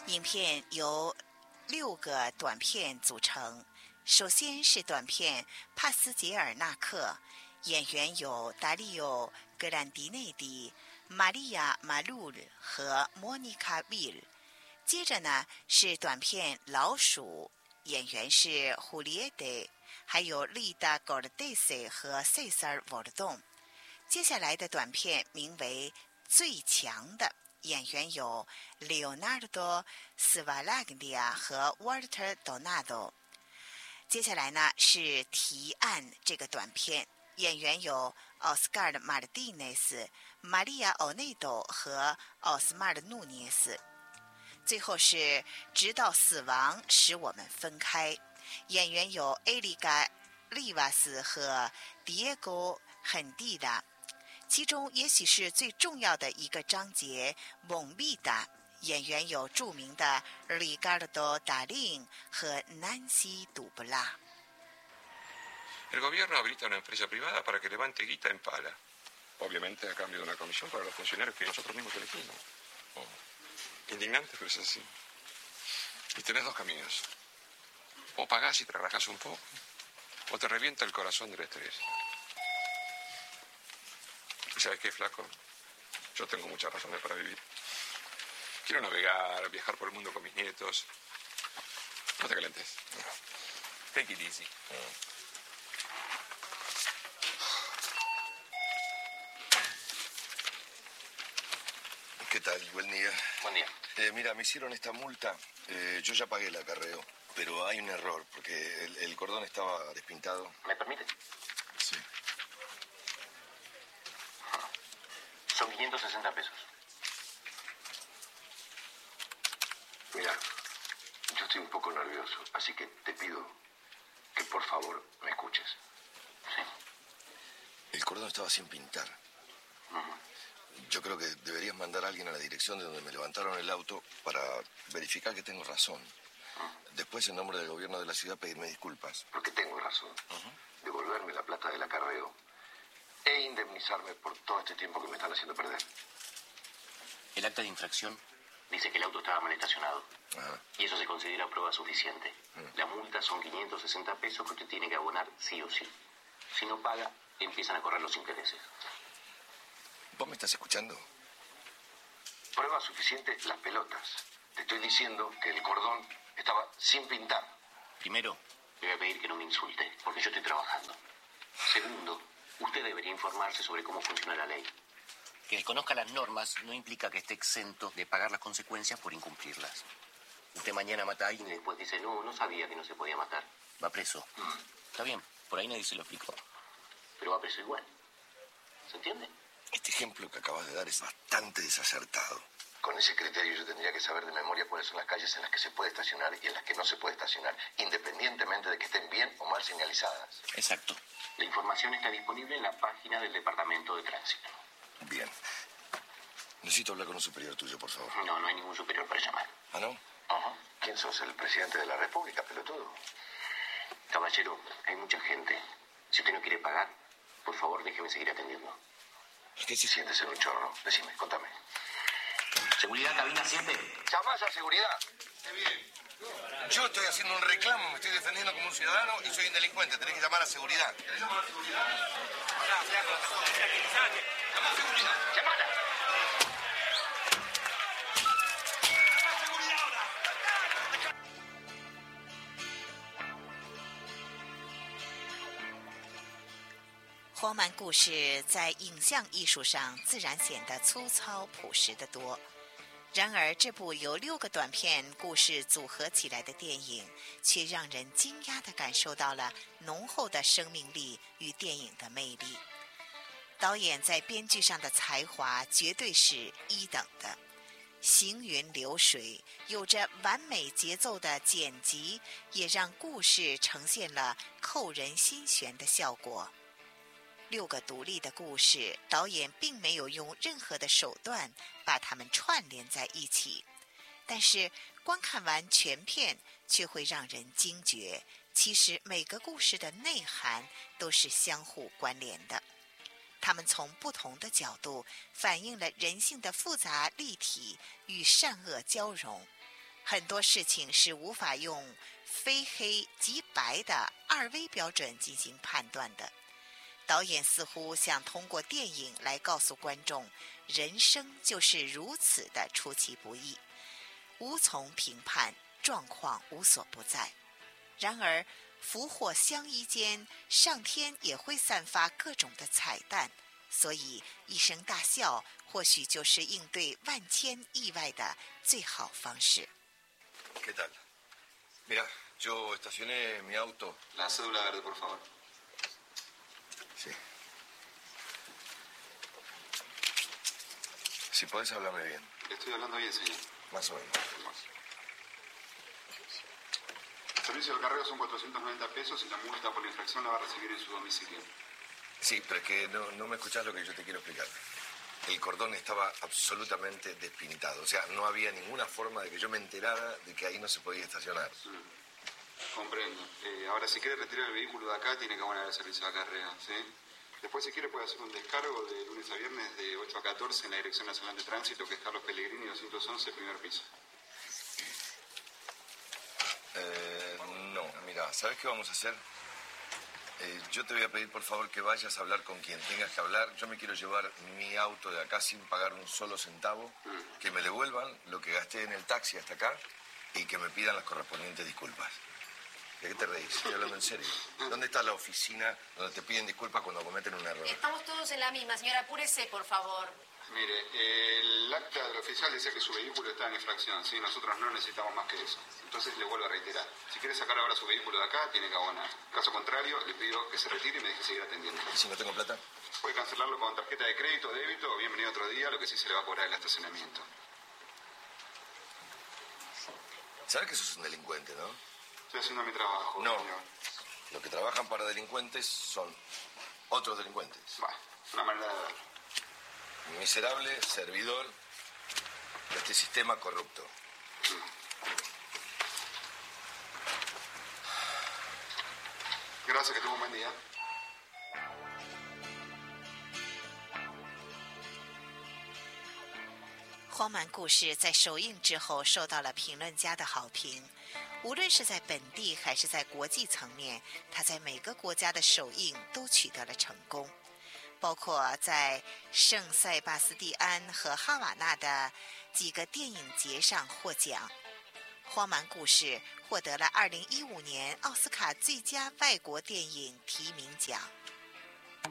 影片由6个短片组成。首先是短片《帕斯捷尔纳克》，演员有达利欧·格兰迪内迪、玛利亚·马路尔和莫妮卡·维尔。接着呢是短片《老鼠》，演员是胡利耶德，还有丽达·戈尔戴斯和塞萨尔·沃尔顿。接下来的短片名为《最强的》，演员有里奥纳尔多·斯瓦拉格利亚和沃尔特·多纳多。接下来呢是提案这个短片，演员有奥斯卡尔·马尔蒂内斯、玛利亚·欧内多和奥斯马尔·努涅斯。最后是直到死亡使我们分开，演员有埃里嘎·利瓦斯和迪耶戈·亨蒂达。其中也许是最重要的一个章节蒙密达，演员有著名的里卡尔多·达林和南希·杜布拉。 El gobierno habilita una empresa privada para que levante guita en pala. Obviamente a cambio de una comisión para los funcionarios que nosotros mismos elegimos. Indignante, pero es así. Y tenés dos caminos. O pagás y te relajás un poco, o te revienta el corazón del estrés. ¿Y sabes qué, flaco? Yo tengo muchas razones para vivir. Quiero navegar, viajar por el mundo con mis nietos. No te calentes. Take it easy. ¿Qué tal? Buen día. Buen día. Mira, me hicieron esta multa. Yo ya pagué el acarreo, pero hay un error, porque el cordón estaba despintado. ¿Me permite? Sí. Son 560 pesos. Mira, yo estoy un poco nervioso, así que te pido que por favor me escuches. Sí. El cordón estaba sin pintar. Yo creo que deberías mandar a alguien a la dirección de donde me levantaron el auto para verificar que tengo razón. Después, en nombre del gobierno de la ciudad, pedirme disculpas. Porque tengo razón. Devolverme la plata del acarreo e indemnizarme por todo este tiempo que me están haciendo perder. El acta de infracción dice que el auto estaba mal estacionado. Ajá. Y eso se considera prueba suficiente. La multa son 560 pesos que usted tiene que abonar sí o sí. Si no paga, empiezan a correr los intereses. ¿Vos me estás escuchando? Prueba suficiente las pelotas. Te estoy diciendo que el cordón estaba sin pintar. Primero, le voy a pedir que no me insulte, porque yo estoy trabajando. Segundo, usted debería informarse sobre cómo funciona la ley. Que desconozca las normas no implica que esté exento de pagar las consecuencias por incumplirlas. Usted mañana mata a alguien y después dice, no sabía que no se podía matar. Va preso. Está bien, por ahí nadie se lo explicó. Pero va preso igual. ¿Se entiende? Este ejemplo que acabas de dar es bastante desacertado. Con ese criterio yo tendría que saber de memoria cuáles son las calles en las que se puede estacionar y en las que no se puede estacionar, independientemente de que estén bien o mal señalizadas. Exacto. La información está disponible en la página del Departamento de Tránsito. Bien. Necesito hablar con un superior tuyo, por favor. No hay ningún superior para llamar. ¿Ah, no? Ajá. ¿Quién sos? ¿El presidente de la República, pelotudo? Caballero, hay mucha gente. Si usted no quiere pagar, por favor déjeme seguir atendiendo. ¿Qué se siente ser un chorro? Decime, contame. Seguridad, cabina 7. ¿Llamás a seguridad? Bien. Yo estoy haciendo un reclamo, me estoy defendiendo como un ciudadano y soy un delincuente. Tenés que llamar a seguridad. ¿Querés llamar a seguridad? ¡Llama a seguridad! ¡Llamala! 荒蛮故事在影像艺术上自然显得粗糙朴实得多。然而，这部由6个短片故事组合起来的电影，却让人惊讶地感受到了浓厚的生命力与电影的魅力。导演在编剧上的才华绝对是一等的，行云流水，有着完美节奏的剪辑，也让故事呈现了扣人心弦的效果。6个独立的故事，导演并没有用任何的手段把它们串联在一起，但是观看完全片却会让人惊觉，其实每个故事的内涵都是相互关联的，它们从不同的角度反映了人性的复杂立体与善恶交融。 很多事情是无法用非黑即白的2V 标准进行判断的。导演似乎想通过电影来告诉观众，人生就是如此的出其不意，无从评判，状况无所不在。然而福祸相依间，上天也会散发各种的彩蛋，所以一声大笑或许就是应对万千意外的最好方式。 ¿Qué tal? Mira, yo estacioné mi auto. La cédula verde, por favor. Sí. Si podés hablarme bien. Estoy hablando bien, señor. Más o menos. El servicio de carrera son 490 pesos y la multa por la infracción la va a recibir en su domicilio. Sí, pero es que no me escuchás lo que yo te quiero explicar. El cordón estaba absolutamente despintado. O sea, no había ninguna forma de que yo me enterara de que ahí no se podía estacionar. Comprendo. Ahora, si quiere retirar el vehículo de acá, tiene que abonar el servicio de carrera, ¿sí? Después, si quiere, puede hacer un descargo de lunes a viernes de 8 a 14 en la Dirección Nacional de Tránsito, que es Carlos Pellegrini, 211, primer piso. No, mira, ¿sabes qué vamos a hacer? Yo te voy a pedir, por favor, que vayas a hablar con quien tengas que hablar. Yo me quiero llevar mi auto de acá sin pagar un solo centavo, que me devuelvan lo que gasté en el taxi hasta acá y que me pidan las correspondientes disculpas. ¿De qué te reís? Estoy hablando en serio. ¿Dónde está la oficina donde te piden disculpas cuando cometen un error? Estamos todos en la misma, señora, apúrese, por favor. Mire, el acta del oficial decía que su vehículo está en infracción, ¿sí? Nosotros no necesitamos más que eso. Entonces le vuelvo a reiterar. Si quiere sacar ahora su vehículo de acá, tiene que abonar. Caso contrario, le pido que se retire y me deje seguir atendiendo. ¿Y si no tengo plata? Puede cancelarlo con tarjeta de crédito o débito o bienvenido otro día, lo que sí se le va a cobrar el estacionamiento. ¿Sabes que sos un delincuente, no? Estoy haciendo mi trabajo, No. señor. Los que trabajan para delincuentes son otros delincuentes. Bueno, una manera de verlo. Miserable servidor de este sistema corrupto. Gracias, que tuvo un buen día. 《荒蛮故事》在首映之后受到了评论家的好评，无论是在本地还是在国际层面，它在每个国家的首映都取得了成功，包括在圣塞巴斯蒂安和哈瓦那的几个电影节上获奖。《荒蛮故事》获得了2015年奥斯卡最佳外国电影提名奖。